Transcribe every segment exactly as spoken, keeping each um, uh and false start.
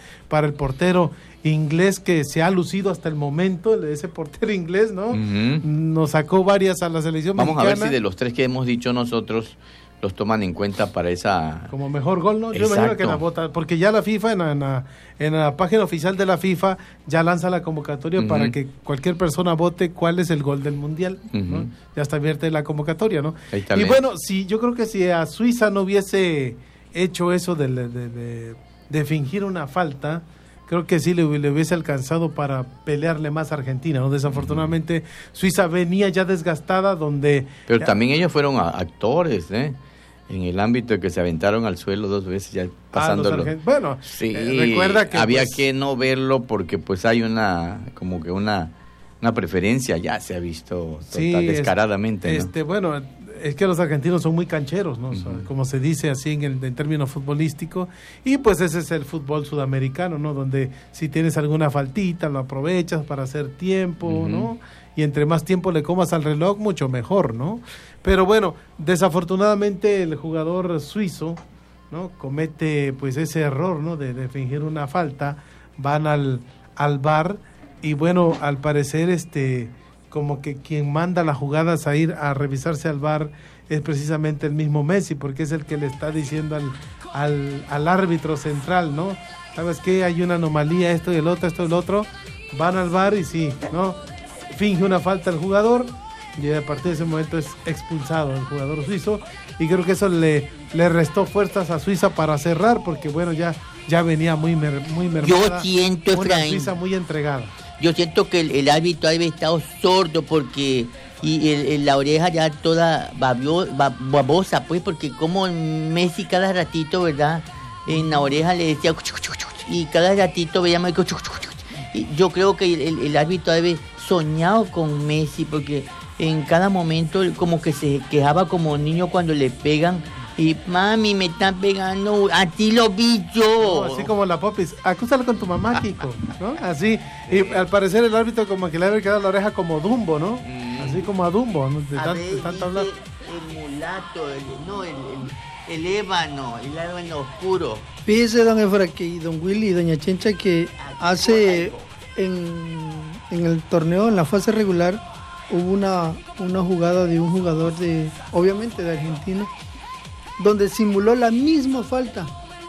para el portero inglés que se ha lucido hasta el momento, ese portero inglés, ¿no? Uh-huh. Nos sacó varias a la selección Vamos mexicana. A ver si de los tres que hemos dicho nosotros los toman en cuenta para esa... Como mejor gol, ¿no? Yo imagino que la vota, porque ya la FIFA, en la, en, la, en la página oficial de la FIFA, ya lanza la convocatoria uh-huh. para que cualquier persona vote cuál es el gol del Mundial, uh-huh. ¿no? Ya está abierta la convocatoria, ¿no? Y bien. Bueno, si yo creo que si a Suiza no hubiese hecho eso de, de, de, de fingir una falta, creo que sí le, le hubiese alcanzado para pelearle más a Argentina, ¿no? Desafortunadamente, uh-huh. Suiza venía ya desgastada, donde... Pero también ellos fueron a, actores, ¿eh? En el ámbito de que se aventaron al suelo dos veces ya pasándolo. Ah, bueno, sí, eh, recuerda que había pues, que no verlo porque pues hay una como que una una preferencia, ya se ha visto sí, total, descaradamente, este, ¿no? este bueno, es que los argentinos son muy cancheros, ¿no? Uh-huh. O sea, como se dice así en el en término futbolístico, y pues ese es el fútbol sudamericano, ¿no? Donde si tienes alguna faltita lo aprovechas para hacer tiempo, uh-huh. ¿no? Y entre más tiempo le comas al reloj, mucho mejor, ¿no? Pero bueno, desafortunadamente el jugador suizo, ¿no? Comete pues ese error, ¿no? De, de fingir una falta, van al, al V A R y bueno, al parecer este como que quien manda las jugadas a ir a revisarse al V A R es precisamente el mismo Messi, porque es el que le está diciendo al, al, al árbitro central, ¿no? ¿Sabes qué? Hay una anomalía, esto y el otro, esto y el otro, van al V A R y sí, ¿no? Finge una falta el jugador y a partir de ese momento es expulsado el jugador suizo y creo que eso le, le restó fuerzas a Suiza para cerrar porque bueno, ya, ya venía muy, mer, muy mermada. Yo siento, una Efraín, Suiza muy entregada. Yo siento que el, el árbitro había estado sordo porque y el, el, la oreja ya toda babio, bab, babosa, pues, porque como Messi cada ratito, ¿verdad? En la oreja le decía y cada ratito veíamos y yo creo que el, el, el árbitro había soñado con Messi porque en cada momento como que se quejaba como niño cuando le pegan y mami me están pegando, a ti lo vi yo. No, así como la Popis, acúsalo con tu mamá, Kiko, ¿no? Así, y al parecer el árbitro como que le había quedado la oreja como Dumbo, ¿no? Mm. Así como a Dumbo, ¿no? De, a tan, ver, de tanto hablar. El mulato, el, no, el, el, el ébano, el ébano oscuro. Fíjese, don Efra, que don Willy y doña Chencha, que hace en, en el torneo, en la fase regular, hubo una, una jugada de un jugador de, obviamente de Argentina, donde simuló la misma falta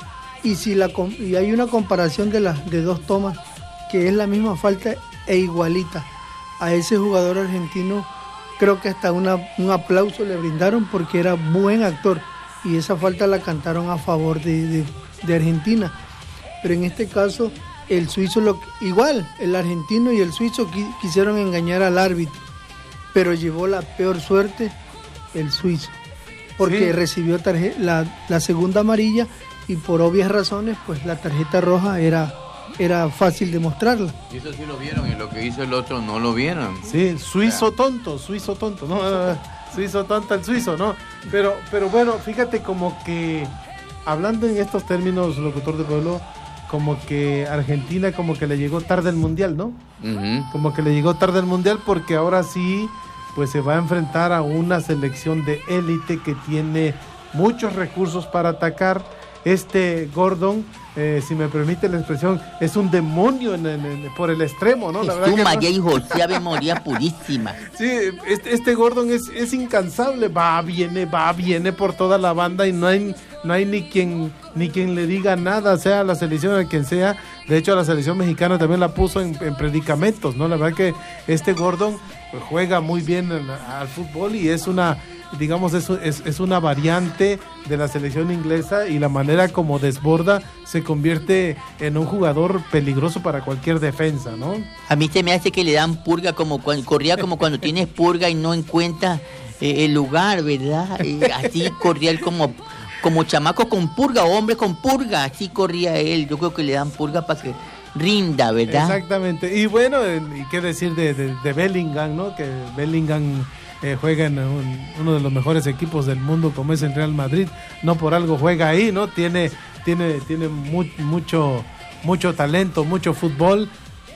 y si la y hay una comparación de las de dos tomas que es la misma falta e igualita a ese jugador argentino, creo que hasta una, un aplauso le brindaron porque era buen actor y esa falta la cantaron a favor de, de, de Argentina, pero en este caso el suizo lo igual el argentino y el suizo qui, quisieron engañar al árbitro, pero llevó la peor suerte el suizo porque sí. recibió tarje- la, la segunda amarilla y por obvias razones pues la tarjeta roja era, era fácil de mostrarla. Y eso sí lo vieron y lo que hizo el otro no lo vieron. Sí, suizo tonto, suizo tonto, no, suizo tonto el suizo, ¿no? Pero, pero bueno, fíjate como que hablando en estos términos, locutor de pueblo, como que Argentina como que le llegó tarde el Mundial, ¿no? Uh-huh. Como que le llegó tarde el Mundial porque ahora sí pues se va a enfrentar a una selección de élite que tiene muchos recursos para atacar. Este Gordon, eh, si me permite la expresión, es un demonio en, en, en, por el extremo, ¿no? La es verdad tu que María no... y José Ave María purísima. Sí, este, este Gordon es, es incansable, va, viene, va, viene por toda la banda y no hay, no hay ni quien ni quien le diga nada, sea la selección o quien sea. De hecho, la selección mexicana también la puso en, en predicamentos, ¿no? La verdad que este Gordon pues, juega muy bien al, al fútbol y es una, digamos, es, es, es una variante de la selección inglesa y la manera como desborda se convierte en un jugador peligroso para cualquier defensa, ¿no? A mí se me hace que le dan purga, como cuando, corría como cuando tienes purga y no encuentras eh, el lugar, ¿verdad? Eh, así corría él como... como chamaco con purga, hombre con purga, así corría él. Yo creo que le dan purga para que rinda, ¿verdad? Exactamente. Y bueno, y qué decir de, de, de Bellingham, ¿no? Que Bellingham eh, juega en un, uno de los mejores equipos del mundo, como es el Real Madrid. No por algo juega ahí, ¿no? Tiene, tiene, tiene mu- mucho, mucho talento, mucho fútbol.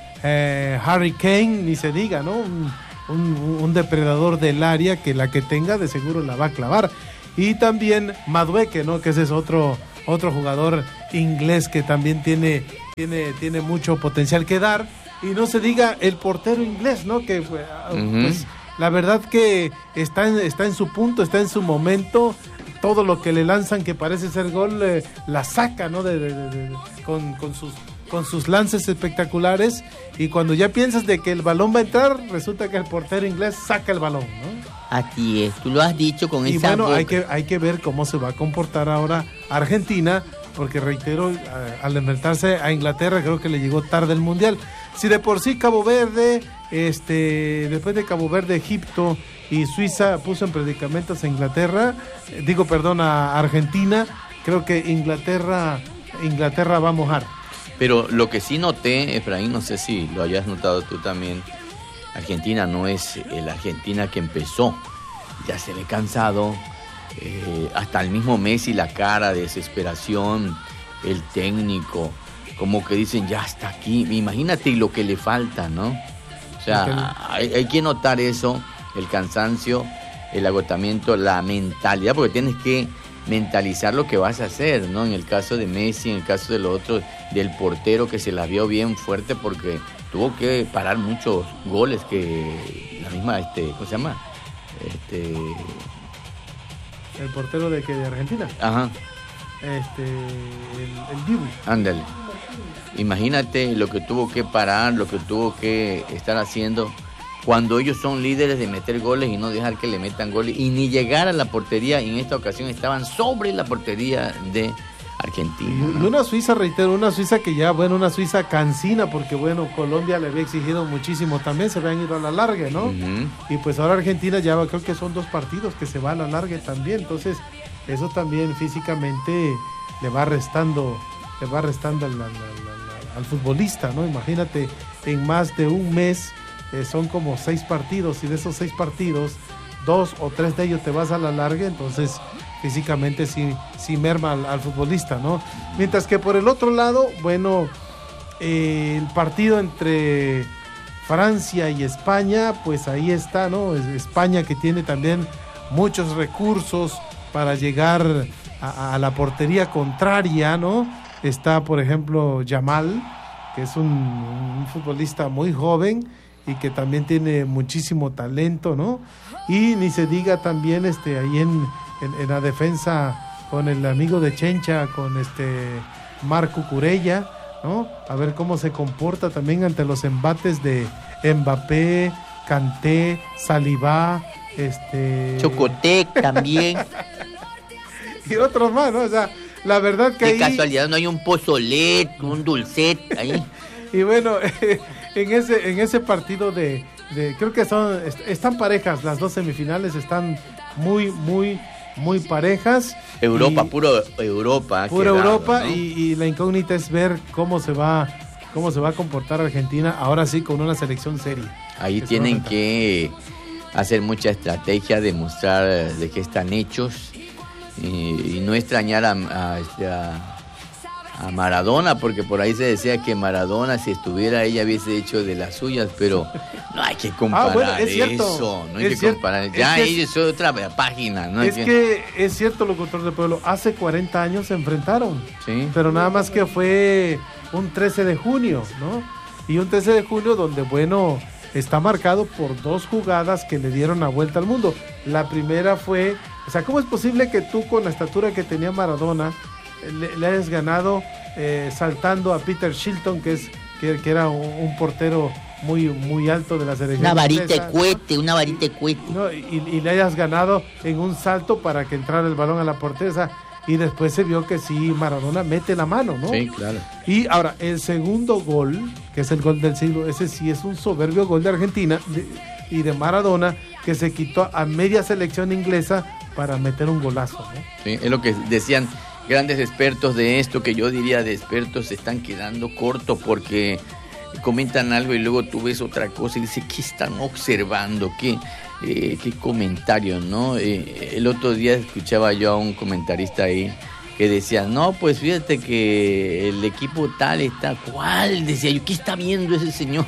Eh, Harry Kane, ni se diga, ¿no? Un, un, un depredador del área que la que tenga de seguro la va a clavar. Y también Madueke, ¿no? Que ese es otro, otro jugador inglés que también tiene, tiene, tiene mucho potencial que dar. Y no se diga el portero inglés, ¿no? Que pues, uh-huh. la verdad que está en, está en su punto, está en su momento. Todo lo que le lanzan que parece ser gol, eh, la saca, ¿no? De, de, de, de, con, con, sus, con sus lances espectaculares. Y cuando ya piensas de que el balón va a entrar, resulta que el portero inglés saca el balón, ¿no? Así es, tú lo has dicho con y esa bueno, boca. hay que, hay que ver cómo se va a comportar ahora Argentina, porque reitero, al enfrentarse a Inglaterra, creo que le llegó tarde el Mundial. Si de por sí Cabo Verde, este, después de Cabo Verde, Egipto y Suiza puso en predicamentos a Inglaterra, eh, digo, perdón, a Argentina, creo que Inglaterra, Inglaterra va a mojar. Pero lo que sí noté, Efraín, no sé si lo hayas notado tú también, Argentina no es la Argentina que empezó, ya se ve cansado, eh, hasta el mismo Messi, la cara de desesperación, el técnico, como que dicen ya hasta aquí, imagínate lo que le falta, ¿no? O sea, hay, hay que notar eso, el cansancio, el agotamiento, la mentalidad, porque tienes que mentalizar lo que vas a hacer, ¿no? En el caso de Messi, en el caso de los otros, del portero que se la vio bien fuerte porque tuvo que parar muchos goles que la misma, este, ¿cómo se llama? Este... El portero de que de Argentina. Ajá. Este, el, el Dibu. Ándale. Imagínate lo que tuvo que parar, lo que tuvo que estar haciendo cuando ellos son líderes de meter goles y no dejar que le metan goles y ni llegar a la portería. Y en esta ocasión estaban sobre la portería de Argentina. Y una Suiza, reitero, una Suiza que ya, bueno, una Suiza cansina, porque bueno, Colombia le había exigido muchísimo también, se habían ido a la larga, ¿no? Uh-huh. Y pues ahora Argentina ya va, creo que son dos partidos que se va a la larga también, entonces eso también físicamente le va restando, le va restando al, al, al, al futbolista, ¿no? Imagínate, en más de un mes eh, son como seis partidos, y de esos seis partidos, dos o tres de ellos te vas a la larga, entonces físicamente sí, sí merma al, al futbolista, ¿no? Mientras que por el otro lado, bueno, eh, el partido entre Francia y España, pues ahí está, ¿no? España, que tiene también muchos recursos para llegar a, a la portería contraria, ¿no? Está, por ejemplo, Yamal, que es un, un futbolista muy joven y que también tiene muchísimo talento, ¿no? Y ni se diga también este ahí en En, en la defensa con el amigo de Chencha, con este Marco Curella, ¿no? A ver cómo se comporta también ante los embates de Mbappé, Kanté, Saliba, este... Chocotec también. Y otros más, ¿no? O sea, la verdad que de ahí... casualidad no hay un pozolet, un dulcet ahí. Y bueno, en ese, en ese partido de, de... Creo que son... Están parejas, las dos semifinales están muy, muy... muy parejas. Europa, y, puro Europa. Pura quedado, Europa, ¿no? y, y la incógnita es ver cómo se va cómo se va a comportar Argentina, ahora sí con una selección seria. Ahí tienen que hacer mucha estrategia, demostrar de qué están hechos, y, y no extrañar a, a, a, a Maradona, porque por ahí se decía que Maradona, si estuviera, ella hubiese hecho de las suyas, pero no hay que comparar ah, bueno, es cierto, eso, no hay es que cierto, comparar, ya es, es otra página. No es hay que... que es cierto, locutor de pueblo, hace cuarenta años se enfrentaron, sí, pero nada más que fue un trece de junio, ¿no? Y un trece de junio donde, bueno, está marcado por dos jugadas que le dieron la vuelta al mundo. La primera fue, o sea, ¿cómo es posible que tú, con la estatura que tenía Maradona, le, le hayas ganado eh, saltando a Peter Shilton, que es que, que era un, un portero muy muy alto de la selección? Una varita de cohete, una varita de cohete. No, y, y le hayas ganado en un salto para que entrara el balón a la portería, o sea, y después se vio que sí, Maradona mete la mano, ¿no? Sí, claro. Y ahora, el segundo gol, que es el gol del siglo, ese sí es un soberbio gol de Argentina de, y de Maradona, que se quitó a media selección inglesa para meter un golazo, ¿no? Sí, es lo que decían grandes expertos de esto, que yo diría de expertos se están quedando cortos porque comentan algo y luego tú ves otra cosa y dices, ¿qué están observando? ¿Qué, eh, qué comentario, no? Eh, el otro día escuchaba yo a un comentarista ahí que decía, no, pues fíjate que el equipo tal está, ¿cuál? Decía yo, ¿qué está viendo ese señor?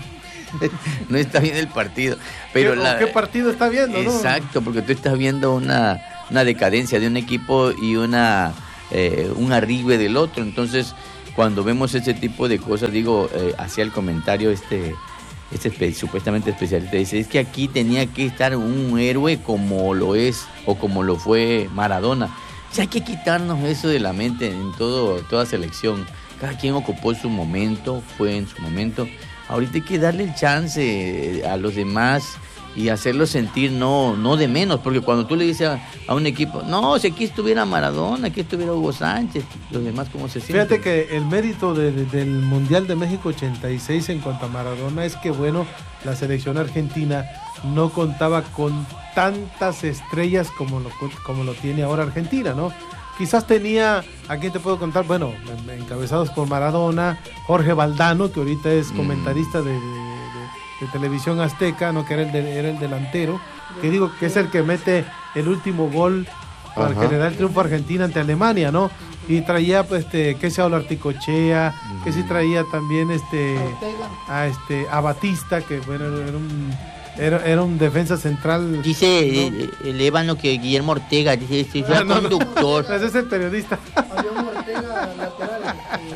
No está viendo el partido. Pero ¿Qué, la, ¿Qué partido está viendo? Exacto, ¿no? Porque tú estás viendo una, una decadencia de un equipo y una eh, un arribe del otro. Entonces, cuando vemos ese tipo de cosas, digo, eh, hacía el comentario este, este espe- supuestamente especialista, dice, es que aquí tenía que estar un héroe como lo es o como lo fue Maradona. O sea, hay que quitarnos eso de la mente en todo, toda selección. Cada quien ocupó su momento, fue en su momento. Ahorita hay que darle el chance a los demás y hacerlos sentir no, no de menos, porque cuando tú le dices a, a un equipo, no, si aquí estuviera Maradona, aquí estuviera Hugo Sánchez, los demás cómo se sienten. Fíjate que el mérito de, de, del Mundial de México ochenta y seis en cuanto a Maradona es que, bueno, la selección argentina no contaba con tantas estrellas como lo, como lo tiene ahora Argentina, ¿no? Quizás tenía, aquí te puedo contar, bueno, encabezados por Maradona, Jorge Valdano, que ahorita es comentarista de, de, de, de Televisión Azteca, ¿no? Que era el, de, era el delantero, que digo que es el que mete el último gol para Ajá. que le da el triunfo a Argentina ante Alemania, ¿no? Y traía, pues, este, que sea Articochea, mm. que sí traía también este a este a Batista, que bueno, era un Era, era un defensa central. Dice ¿no? el ébano que Guillermo Ortega, dice, dice ah, no, conductor. No, ese es el periodista. Ortega lateral.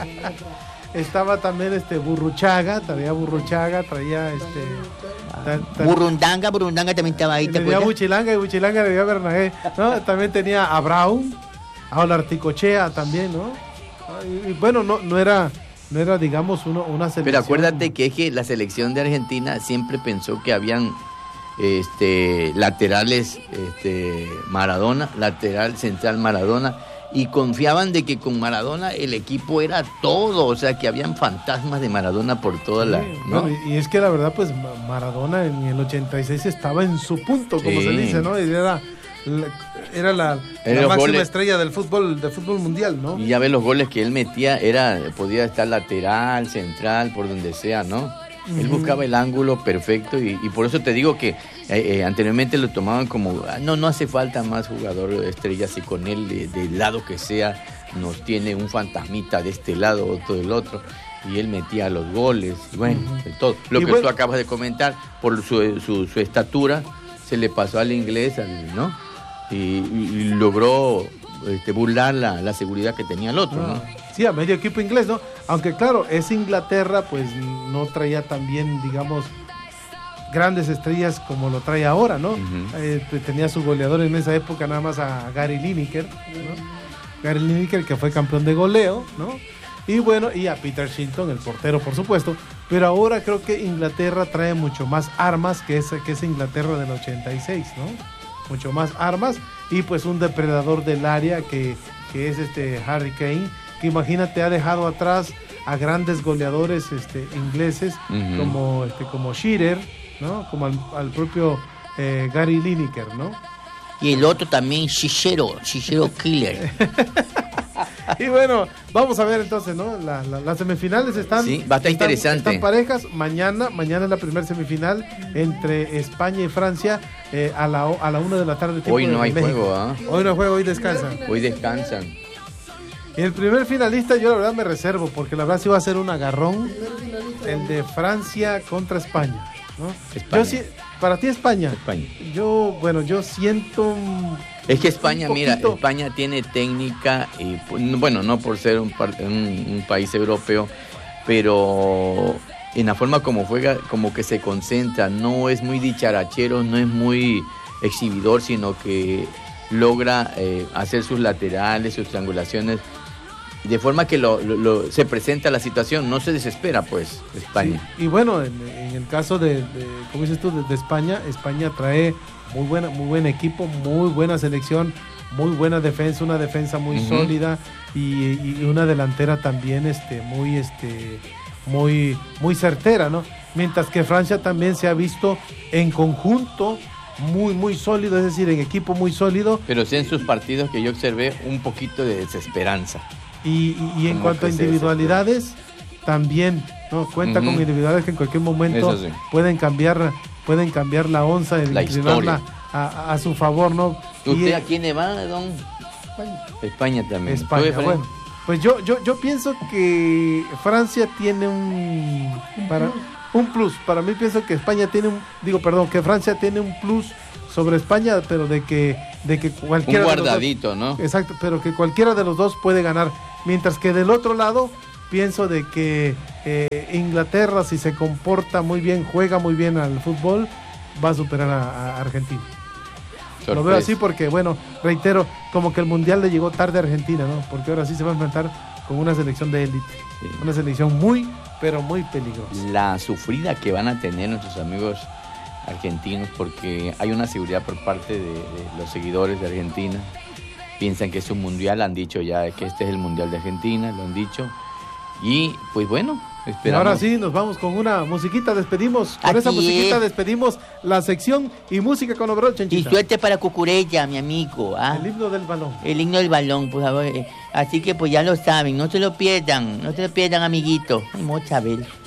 Estaba también este Burruchaga, traía Burruchaga, traía este... Ta, ta, Burrundanga, Burrundanga también estaba ahí, ¿te tenía acuerdas? Buchilanga y Buchilanga le dio a Bernagé, ¿no? También tenía a Brown, a Olarticochea también, ¿no? Y, y bueno, no, no era... No era, digamos, uno, una selección. Pero acuérdate que es que la selección de Argentina siempre pensó que habían este, laterales este, Maradona, lateral central Maradona, y confiaban de que con Maradona el equipo era todo, o sea, que habían fantasmas de Maradona por toda sí, la... ¿no? Bueno, y, y es que la verdad, pues Maradona en el ochenta y seis estaba en su punto, como sí. se dice, ¿no? Y era... La, era la, la máxima goles, estrella del fútbol del fútbol mundial, ¿no? Y ya ves los goles que él metía, era podía estar lateral, central, por donde sea, ¿no? Uh-huh. Él buscaba el ángulo perfecto y, y por eso te digo que eh, eh, anteriormente lo tomaban como, ah, no, no hace falta más jugador estrella, si con él de, del lado que sea nos tiene un fantasmita de este lado, otro del otro, y él metía los goles, y bueno, uh-huh. todo. Lo y que bueno, tú acabas de comentar, por su, su, su estatura, se le pasó al inglés, al, ¿no? Y, y, y logró este, burlar la, la seguridad que tenía el otro, ¿no? Sí, a medio equipo inglés, ¿no? Aunque claro, es Inglaterra, pues no traía también, digamos, grandes estrellas como lo trae ahora, ¿no? Uh-huh. Eh, tenía su goleador en esa época nada más a Gary Lineker, ¿no? Gary Lineker, que fue campeón de goleo, ¿no? Y bueno, y a Peter Shilton, el portero, por supuesto. Pero ahora creo que Inglaterra trae mucho más armas que esa, que esa Inglaterra del ochenta y seis, ¿no? Mucho más armas y pues un depredador del área que, que es este Harry Kane, que imagínate ha dejado atrás a grandes goleadores este, ingleses uh-huh. como este como Shearer, ¿no? Como al, al propio eh, Gary Lineker, ¿no? Y el otro también, Cicero, Cicero Killer. Y bueno, vamos a ver entonces, ¿no? La, la, las semifinales están... Sí, va a estar están, interesante. Están parejas. Mañana, mañana es la primera semifinal entre España y Francia eh, a la a la una de la tarde. Hoy no de hay México. juego, ¿eh? Hoy no hay juego, hoy descansan. Hoy descansan. Y el primer finalista yo la verdad me reservo, porque la verdad sí va a ser un agarrón, el de Francia contra España, ¿no? España. Yo sí, para ti España. España. Yo, bueno, yo siento... Es que España, mira, España tiene técnica, y bueno, no por ser un, un, un país europeo, pero en la forma como juega, como que se concentra, no es muy dicharachero, no es muy exhibidor, sino que logra eh, hacer sus laterales, sus triangulaciones, de forma que lo, lo, lo, se presenta la situación, no se desespera, pues, España. Sí, y bueno, en, en el caso de, de como dices tú, de, de España, España trae muy buena, muy buen equipo, muy buena selección, muy buena defensa, una defensa muy uh-huh. sólida y, y una delantera también, este, muy, este, muy, muy certera, ¿no? Mientras que Francia también se ha visto en conjunto muy, muy sólido, es decir, en equipo muy sólido. Pero sí en sus partidos que yo observé un poquito de desesperanza. Y, y, y en cuanto a individualidades, también, ¿no? Cuenta uh-huh. con individualidades que en cualquier momento sí. pueden cambiar, pueden cambiar la onza y inclinarla a, a su favor, ¿no? ¿Usted y, a quién le va, don? España. España también. España, bueno. Pues yo, yo, yo pienso que Francia tiene un para un plus. Para mí pienso que España tiene un, digo, perdón, que Francia tiene un plus sobre España, pero de que, de que cualquiera un de los guardadito, dos, ¿no? Exacto, pero que cualquiera de los dos puede ganar. Mientras que del otro lado, pienso de que eh, Inglaterra, si se comporta muy bien, juega muy bien al fútbol, va a superar a, a Argentina. Sorpresa. Lo veo así porque, bueno, reitero, como que el Mundial le llegó tarde a Argentina, ¿no? Porque ahora sí se va a enfrentar con una selección de élite. Sí. Una selección muy, pero muy peligrosa. La sufrida que van a tener nuestros amigos argentinos, porque hay una seguridad por parte de, de los seguidores de Argentina. Piensan que es un mundial, han dicho ya que este es el mundial de Argentina, lo han dicho. Y pues bueno, esperamos. Y ahora sí, nos vamos con una musiquita, despedimos. Con Así esa musiquita es. despedimos la sección y música con Overol, Chenchita. Y suerte para Cucurella, mi amigo. ¿ah? El himno del balón. El himno del balón, por favor. Así que pues ya lo saben, no se lo pierdan, no se lo pierdan, amiguito. Ay, Mochabel.